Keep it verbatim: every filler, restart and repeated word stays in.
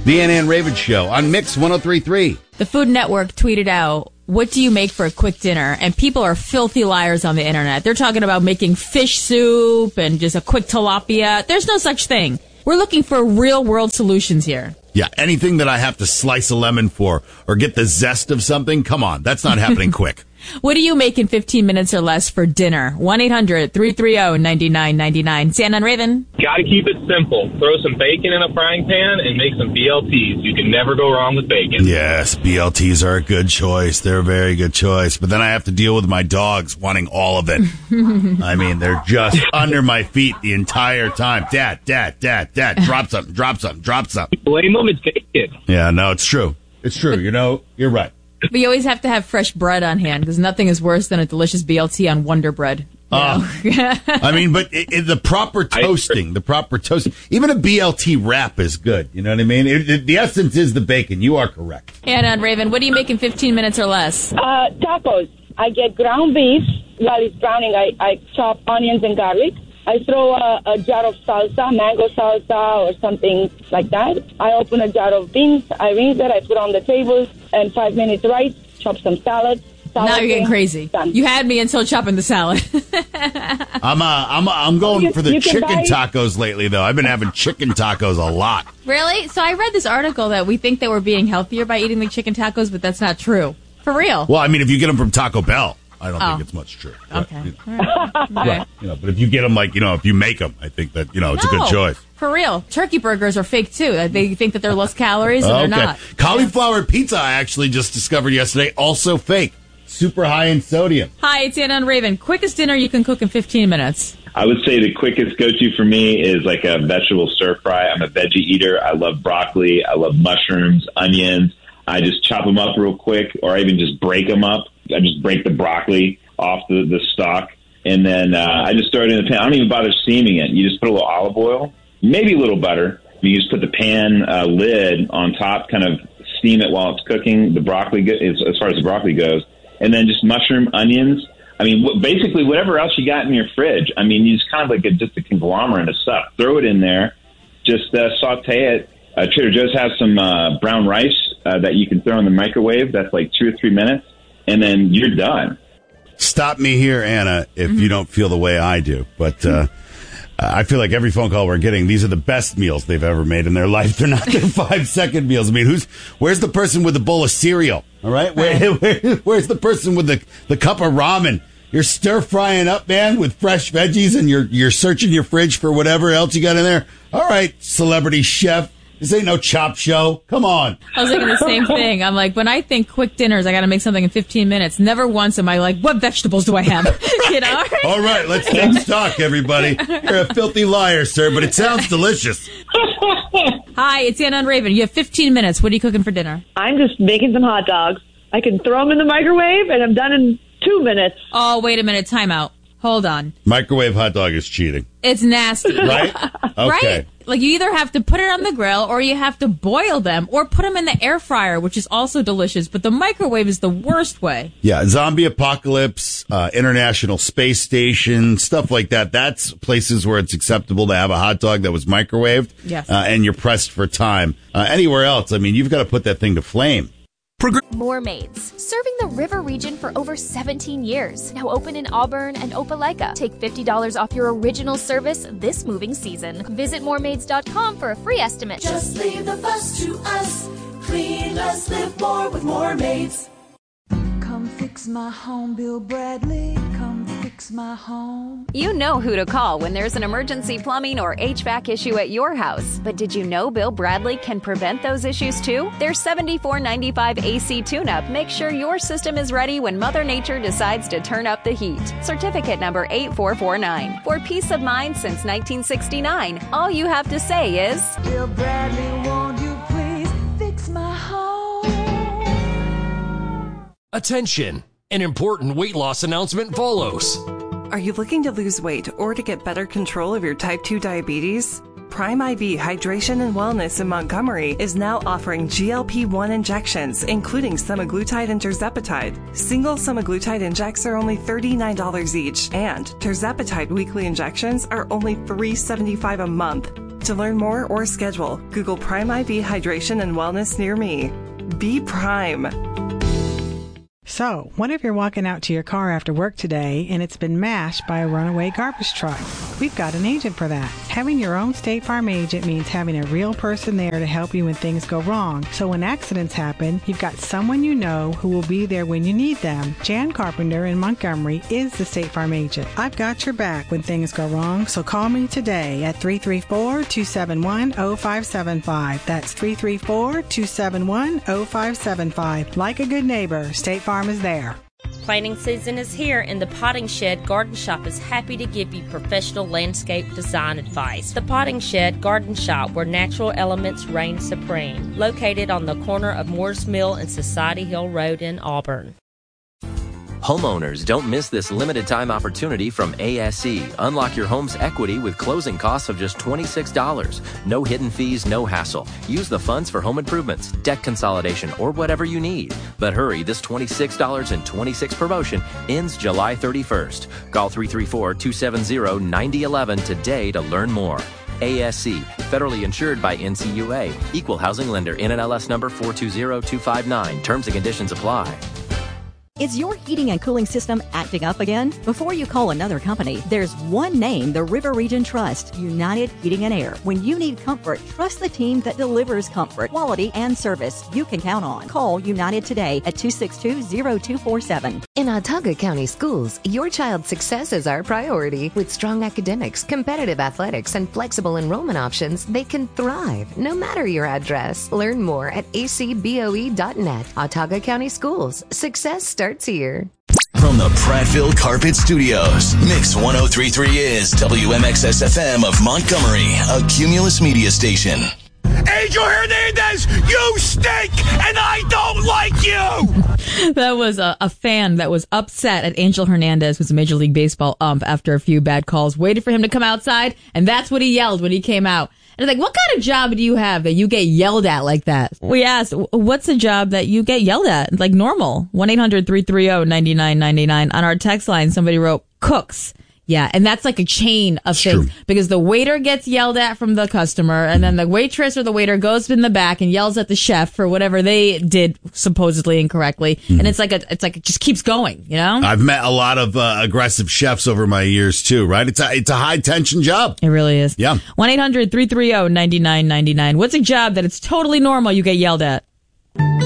The Ann Ann Raven Show on Mix one oh three point three. The Food Network tweeted out, what do you make for a quick dinner? And people are filthy liars on the internet. They're talking about making fish soup and just a quick tilapia. There's no such thing. We're looking for real-world solutions here. Yeah, anything that I have to slice a lemon for or get the zest of something, come on, that's not happening quick. What do you make in fifteen minutes or less for dinner? one eight hundred three three zero nine nine nine nine. San and Raven. Gotta keep it simple. Throw some bacon in a frying pan and make some B L Ts. You can never go wrong with bacon. Yes, B L Ts are a good choice. They're a very good choice. But then I have to deal with my dogs wanting all of it. I mean, they're just under my feet the entire time. Dad, dad, dad, dad, drop something, drop something, drop something. Blame them, it's bacon. Yeah, no, it's true. It's true. You know, you're right. But you always have to have fresh bread on hand because nothing is worse than a delicious B L T on Wonder Bread. Uh, I mean, but it, it, the proper toasting, the proper toasting, even a B L T wrap is good. You know what I mean? It, it, the essence is the bacon. You are correct. And on Raven, what do you make in fifteen minutes or less? Uh, tacos. I get ground beef. While it's browning, I, I chop onions and garlic. I throw a, a jar of salsa, mango salsa or something like that. I open a jar of beans. I rinse it. I put on the table. And five minutes rice. Chop some salad. salad now you're getting crazy. Done. You had me until chopping the salad. I'm uh, I'm I'm going You- for the you can chicken buy- tacos lately, though. I've been having chicken tacos a lot. Really? So I read this article that we think that we're being healthier by eating the chicken tacos, but that's not true. For real. Well, I mean, if you get them from Taco Bell, I don't Oh. think it's much true. But, Okay. you know, All right. All right. you know, but if you get them, like, you know, if you make them, I think that, you know, it's a No, good choice. For real. Turkey burgers are fake, too. They think that they're less calories, and Okay. they're not. Cauliflower pizza, I actually just discovered yesterday, also fake. Super high in sodium. Hi, it's Anna and Raven. Quickest dinner you can cook in fifteen minutes. I would say the quickest go-to for me is like a vegetable stir-fry. I'm a veggie eater. I love broccoli. I love mushrooms, onions. I just chop them up real quick, or I even just break them up. I just break the broccoli off the, the stalk, and then uh, I just throw it in the pan. I don't even bother steaming it. You just put a little olive oil, maybe a little butter. You just put the pan uh, lid on top, kind of steam it while it's cooking. The broccoli, go- as, as far as the broccoli goes, and then just mushroom, onions. I mean, wh- basically whatever else you got in your fridge. I mean, you just kind of like a, just a conglomerate of stuff. Throw it in there, just uh, saute it. Uh, Trader Joe's has some uh, brown rice uh, that you can throw in the microwave. That's like two or three minutes, and then you're done. Stop me here, Anna, if mm-hmm. you don't feel the way I do. But uh, I feel like every phone call we're getting, these are the best meals they've ever made in their life. They're not their five-second meals. I mean, who's where's the person with the bowl of cereal? All right, Where, where, where's the person with the, the cup of ramen? You're stir-frying up, man, with fresh veggies, and you're you're searching your fridge for whatever else you got in there. All right, celebrity chef. This ain't no chop show. Come on. I was thinking the same thing. I'm like, when I think quick dinners, I got to make something in fifteen minutes. Never once am I like, what vegetables do I have? You know? All right, let's take stock, everybody. You're a filthy liar, sir, but it sounds delicious. Hi, it's Anna and Raven. You have fifteen minutes. What are you cooking for dinner? I'm just making some hot dogs. I can throw them in the microwave, and I'm done in two minutes. Oh, wait a minute. Time out. Hold on. Microwave hot dog is cheating. It's nasty. Right? Okay. Right? Like, you either have to put it on the grill, or you have to boil them, or put them in the air fryer, which is also delicious. But the microwave is the worst way. Yeah, zombie apocalypse, uh, International Space Station, stuff like that. That's places where it's acceptable to have a hot dog that was microwaved. Yes. Uh, and you're pressed for time. Uh, anywhere else, I mean, you've got to put that thing to flame. Moormaids, serving the river region for over seventeen years. Now open in Auburn and Opelika. Take fifty dollars off your original service this moving season. Visit moormaids dot com for a free estimate. Just leave the fuss to us. Clean less, live more with Moormaids. Come fix my home, Bill Bradley. Come fix my home. You know who to call when there's an emergency plumbing or H V A C issue at your house. But did you know Bill Bradley can prevent those issues too? Their seventy-four ninety-five A C tune-up makes sure your system is ready when Mother Nature decides to turn up the heat. Certificate number eight four four nine. For peace of mind since nineteen sixty-nine, all you have to say is, Bill Bradley, won't you please fix my home? Attention! An important weight loss announcement follows. Are you looking to lose weight or to get better control of your type two diabetes? Prime I V Hydration and Wellness in Montgomery is now offering G L P one injections, including semaglutide and tirzepatide. Single semaglutide injects are only thirty-nine dollars each, and tirzepatide weekly injections are only three dollars and seventy-five cents a month. To learn more or schedule, Google Prime I V Hydration and Wellness near me. Be Prime. So, what if you're walking out to your car after work today and it's been mashed by a runaway garbage truck? We've got an agent for that. Having your own State Farm agent means having a real person there to help you when things go wrong. So when accidents happen, you've got someone you know who will be there when you need them. Jan Carpenter in Montgomery is the State Farm agent. I've got your back when things go wrong, so call me today at three three four, two seven one, zero five seven five. That's three three four, two seven one, zero five seven five. Like a good neighbor, State Farm is there. Planting season is here, and the Potting Shed Garden Shop is happy to give you professional landscape design advice. The Potting Shed Garden Shop, where natural elements reign supreme, located on the corner of Moores Mill and Society Hill Road in Auburn. Homeowners, don't miss this limited time opportunity from A S E. Unlock your home's equity with closing costs of just twenty-six dollars. No hidden fees, no hassle. Use the funds for home improvements, debt consolidation, or whatever you need. But hurry, this twenty-six dollars and twenty-six cents promotion ends July thirty-first. Call three three four, two seven zero, nine zero one one today to learn more. A S C, federally insured by N C U A. Equal housing lender, N M L S number four two zero two five nine. Terms and conditions apply. Is your heating and cooling system acting up again? Before you call another company, there's one name the River Region trusts, United Heating and Air. When you need comfort, trust the team that delivers comfort, quality, and service you can count on. Call United today at two six two, zero two four seven. In Autauga County Schools, your child's success is our priority. With strong academics, competitive athletics, and flexible enrollment options, they can thrive no matter your address. Learn more at a c b o e dot net. Autauga County Schools. Success starts here. From the Prattville Carpet Studios, Mix one oh three point three is W M X S F M of Montgomery, a Cumulus media station. Angel Hernandez, you stink, and I don't like you! That was a, a fan that was upset at Angel Hernandez, who's a Major League Baseball ump, after a few bad calls, waited for him to come outside, and that's what he yelled when he came out. And it's like, what kind of job do you have that you get yelled at like that? We asked, what's a job that you get yelled at? Like normal. one eight hundred, three three zero, nine nine nine nine. On our text line, somebody wrote, cooks. Yeah, and that's like a chain of It's things. true. Because the waiter gets yelled at from the customer, and then the waitress or the waiter goes in the back and yells at the chef for whatever they did supposedly incorrectly. Mm-hmm. And it's like a, it's like it just keeps going, you know? I've met a lot of uh, aggressive chefs over my years too, right? It's a it's a high tension job. It really is. Yeah. one eight hundred, three three zero, nine nine nine nine. What's a job that it's totally normal you get yelled at?